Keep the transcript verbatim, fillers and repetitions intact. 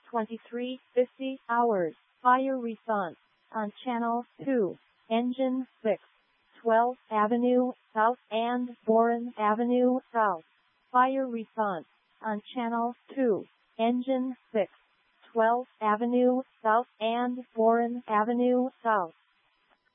twenty-three fifty hours. Fire response on Channel two. Engine six. twelfth Avenue South and Boren Avenue South. Fire response on Channel two. Engine six. twelfth Avenue South and Boren Avenue South.